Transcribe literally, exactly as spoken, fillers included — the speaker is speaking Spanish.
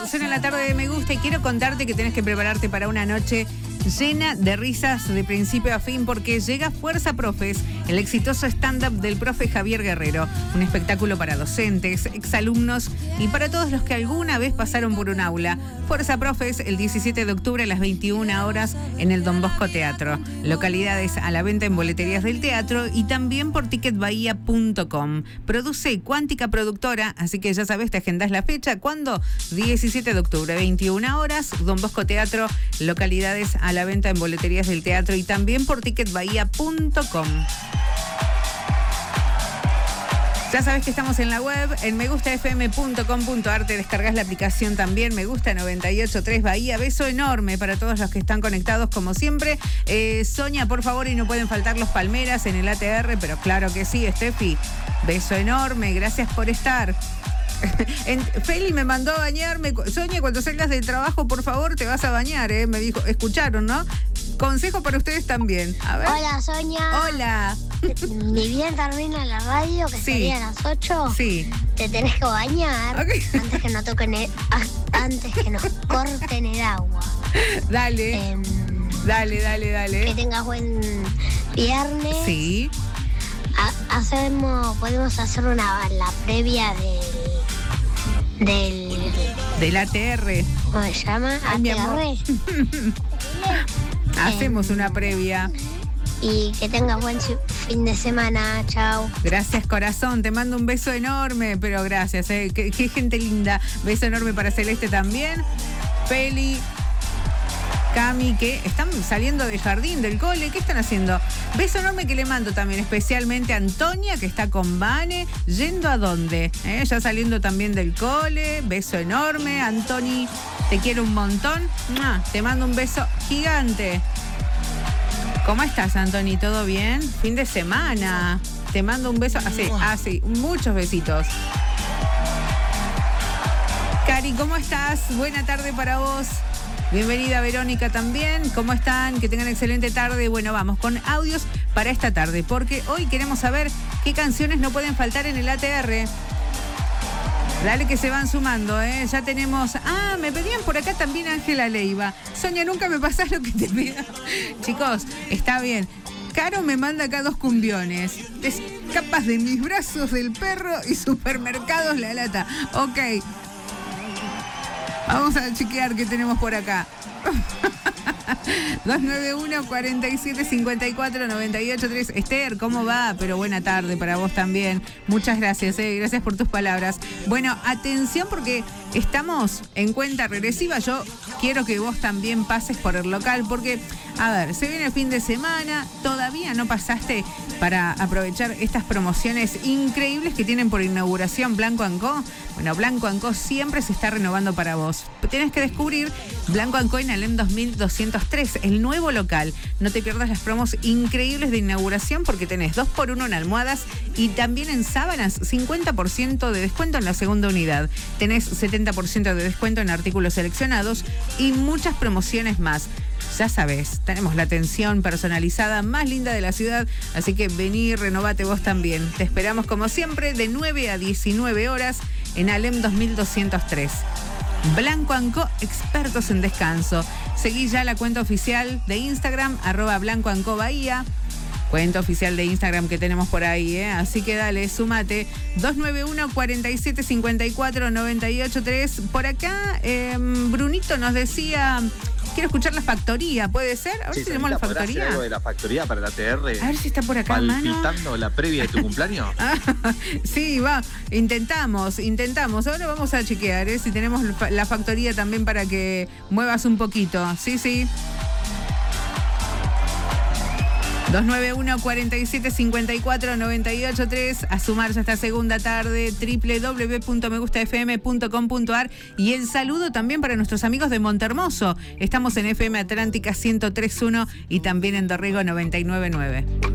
En la tarde de Me Gusta y quiero contarte que tenés que prepararte para una noche llena de risas de principio a fin porque llega Fuerza Profes, el exitoso stand-up del profe Javier Guerrero, un espectáculo para docentes, exalumnos y para todos los que alguna vez pasaron por un aula. Fuerza Profes el diecisiete de octubre a las veintiuna horas en el Don Bosco Teatro. Localidades a la venta en boleterías del teatro y también por ticket bahía punto com. Produce Cuántica Productora, así que ya sabes, te agendás la fecha. ¿Cuándo? diecisiete de octubre, veintiuna horas, Don Bosco Teatro, localidades a la venta en boleterías del teatro y también por ticket bahía punto com. Ya sabes que estamos en la web, en me gusta f m punto com punto a r, te descargas la aplicación también, Me Gusta noventa y ocho punto tres Bahía. Beso enorme para todos los que están conectados como siempre. Eh, Sonia, por favor, y no pueden faltar los palmeras en el A T R, pero claro que sí, Steffi. Beso enorme, gracias por estar. En, Feli me mandó a bañarme. Sonia, cuando salgas del trabajo, por favor, te vas a bañar, ¿eh? Me dijo, escucharon, ¿no? Consejo para ustedes también. A ver. Hola, Sonia. Hola. Ni bien termina la radio, que Sí. sería a las ocho. Sí. Te tenés que bañar Okay. antes que no toquen el, antes que nos corten el agua. Dale, Eh, dale, dale, que dale. tengas buen viernes. Sí. Ha- hacemos, podemos hacer una la previa del del Del A T R. ¿cómo se llama? Ay, mi amor. A T R. Hacemos una previa. Y que tengas buen si- fin de semana. Chao. Gracias, corazón. Te mando un beso enorme, pero gracias, ¿eh? Qué, qué gente linda. Beso enorme para Celeste también. Feli, Cami, que están saliendo del jardín, del cole. ¿Qué están haciendo? Beso enorme que le mando también especialmente a Antonia, que está con Vane. ¿Yendo a dónde? ¿Eh? Ya saliendo también del cole. Beso enorme. Antoni, te quiero un montón. ¡Mua! Te mando un beso gigante. ¿Cómo estás, Antoni? ¿Todo bien? Fin de semana. Te mando un beso. Así, así, muchos besitos. Cari, ¿cómo estás? Buena tarde para vos. Bienvenida, Verónica, también. ¿Cómo están? Que tengan excelente tarde. Bueno, vamos con audios para esta tarde, porque hoy queremos saber qué canciones no pueden faltar en el A T R. Dale que se van sumando, ¿eh? Ya tenemos... Ah, me pedían por acá también Ángela Leiva. Sonia, nunca me pasás lo que te pido. Chicos, está bien. Caro me manda acá dos cumbiones. Escapas de mis brazos del perro y supermercados la lata. Ok. Vamos a chequear qué tenemos por acá. dos nueve uno, cuatro siete, cinco cuatro, nueve ocho tres. Esther, ¿cómo va? Pero buena tarde para vos también. Muchas gracias, eh. Gracias por tus palabras. Bueno, atención porque estamos en cuenta regresiva. Yo quiero que vos también pases por el local porque, a ver, se viene el fin de semana. Todavía no pasaste para aprovechar estas promociones increíbles que tienen por inauguración Blanco and Co. Bueno, Blanco and Co siempre se está renovando para vos. Tienes que descubrir Blanco and Co en Alem dos mil doscientos tres, el nuevo local. No te pierdas las promos increíbles de inauguración porque tenés dos por uno en almohadas y también en sábanas, cincuenta por ciento de descuento en la segunda unidad. Tenés setenta por ciento de descuento en artículos seleccionados y muchas promociones más. Ya sabes, tenemos la atención personalizada más linda de la ciudad, así que vení y renovate vos también. Te esperamos como siempre de nueve a diecinueve horas en Alem dos mil doscientos tres. Blanco and Co, expertos en descanso. Seguí ya la cuenta oficial de Instagram, arroba Blanco and Co Bahía. Cuenta oficial de Instagram que tenemos por ahí, ¿eh? Así que dale, sumate. dos nueve uno, cuatro siete, cinco cuatro, nueve ocho tres. Por acá, eh, Brunito nos decía... Quiero escuchar La Factoría, ¿puede ser? A ver Sí, si tenemos La ¿podrás hacer Factoría. algo de La Factoría para la A T R? A ver si está por acá, mano. ¿Palpitando la previa de tu cumpleaños? Ah, sí, va, intentamos, intentamos. Ahora vamos a chequear, ¿eh? Si tenemos La Factoría también para que muevas un poquito. Sí, sí. dos nueve uno, cuatro siete, cinco cuatro, nueve ocho tres. A sumarse esta segunda tarde, doble u doble u doble u punto me gusta f m punto com punto a r. Y el saludo también para nuestros amigos de Montermoso. Estamos en F M Atlántica ciento tres punto uno y también en Dorrego noventa y nueve punto nueve.